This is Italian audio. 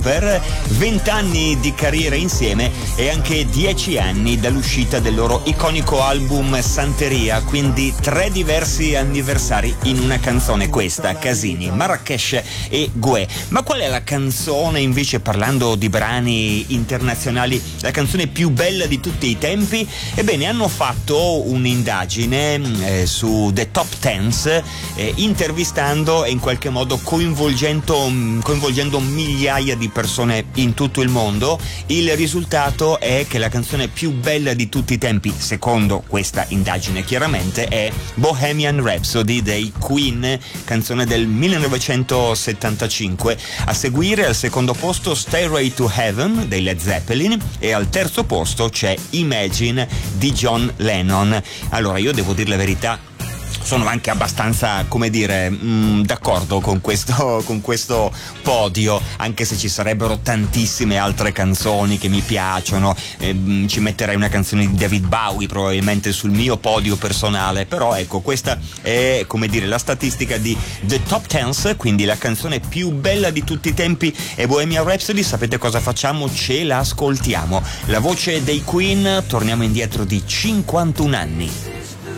per 20 anni di carriera insieme e anche 10 anni dall'uscita del loro iconico album Santeria, quindi 3 diversi anniversari in una canzone, questa, Casini, Marrakesh e Guè. Ma qual è la canzone, invece, parlando di brani internazionali, la canzone più bella di tutti i tempi? Ebbene, hanno fatto un'indagine su The Top Tens, intervistando e in qualche modo coinvolgendo migliaia di persone in tutto il mondo. Il risultato è che la canzone più bella di tutti i tempi, secondo questa indagine chiaramente, è Bohemian Rhapsody dei Queen, canzone del 1975. A seguire, al secondo posto, Stairway to Heaven dei Led Zeppelin, e al terzo posto c'è Imagine di John Lennon. Allora, io devo dire la verità, sono anche abbastanza, come dire, d'accordo con questo podio, anche se ci sarebbero tantissime altre canzoni che mi piacciono. Ci metterei una canzone di David Bowie probabilmente sul mio podio personale, però ecco, questa è, come dire, la statistica di The Top Tens, quindi la canzone più bella di tutti i tempi è Bohemian Rhapsody. Sapete cosa facciamo? Ce la ascoltiamo. La voce dei Queen, torniamo indietro di 51 anni.